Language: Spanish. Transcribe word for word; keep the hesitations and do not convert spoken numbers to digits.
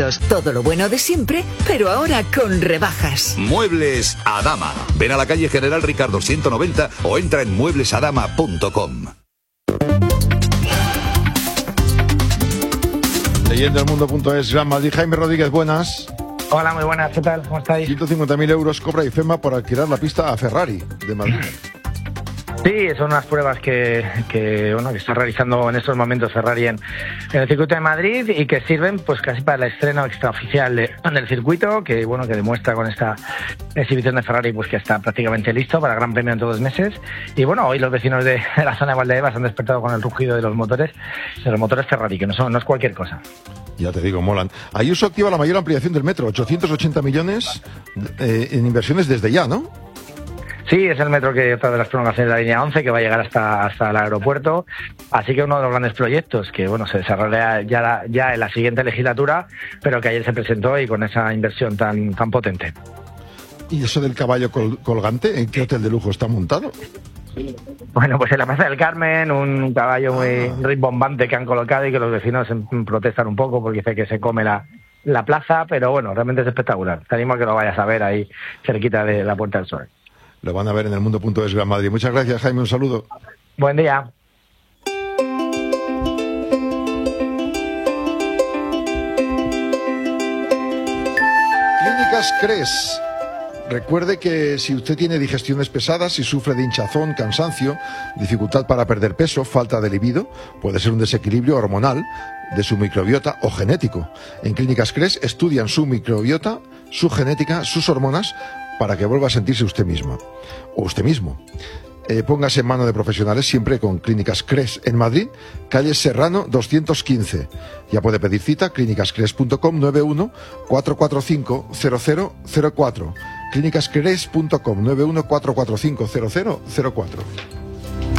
euros. Todo lo bueno de siempre, pero ahora con rebajas. Muebles Adama. Ven a la calle General Ricardo ciento noventa o entra en muebles adama punto com. Leyendo el mundo punto es, Gran Madrid. Jaime Rodríguez, buenas. Hola, muy buenas, ¿qué tal? ¿Cómo estáis? ciento cincuenta mil euros cobra IFEMA por alquilar la pista a Ferrari de Madrid. Sí, son unas pruebas que, que, bueno, que está realizando en estos momentos Ferrari en, en el circuito de Madrid y que sirven pues casi para el estreno extraoficial de, del circuito, que bueno que demuestra con esta exhibición de Ferrari pues que está prácticamente listo para el Gran Premio en dos meses. Y bueno, hoy los vecinos de, de la zona de Valdebebas han despertado con el rugido de los motores, de los motores Ferrari, que no son no es cualquier cosa. Ya te digo, molan. Ayuso activa la mayor ampliación del metro, ochocientos ochenta millones eh, en inversiones desde ya, ¿no? Sí, es el metro que otra de las prolongaciones de la línea once que va a llegar hasta hasta el aeropuerto. Así que uno de los grandes proyectos que bueno se desarrolla ya, ya en la siguiente legislatura, pero que ayer se presentó y con esa inversión tan tan potente. ¿Y eso del caballo col- colgante? ¿En qué hotel de lujo está montado? Bueno, pues en la Plaza del Carmen, un caballo muy rimbombante que han colocado y que los vecinos protestan un poco porque dice que se come la, la plaza, pero bueno, realmente es espectacular. Te animo a que lo vayas a ver ahí cerquita de la Puerta del Sol. Lo van a ver en el mundo punto es Gran Madrid. Muchas gracias, Jaime, un saludo. Buen día. Clínicas Cres. Recuerde que si usted tiene digestiones pesadas, si sufre de hinchazón, cansancio, dificultad para perder peso, falta de libido, puede ser un desequilibrio hormonal de su microbiota o genético. En Clínicas Cres estudian su microbiota, su genética, sus hormonas, para que vuelva a sentirse usted misma o usted mismo. Eh, póngase en mano de profesionales siempre con Clínicas Cres en Madrid, calle Serrano doscientos quince. Ya puede pedir cita, clínicas cres punto com, nueve uno cuatro cuatro cinco cero cero cero cuatro. clínicas cres punto com, nueve uno cuatro cuatro cinco cero cero cero cuatro.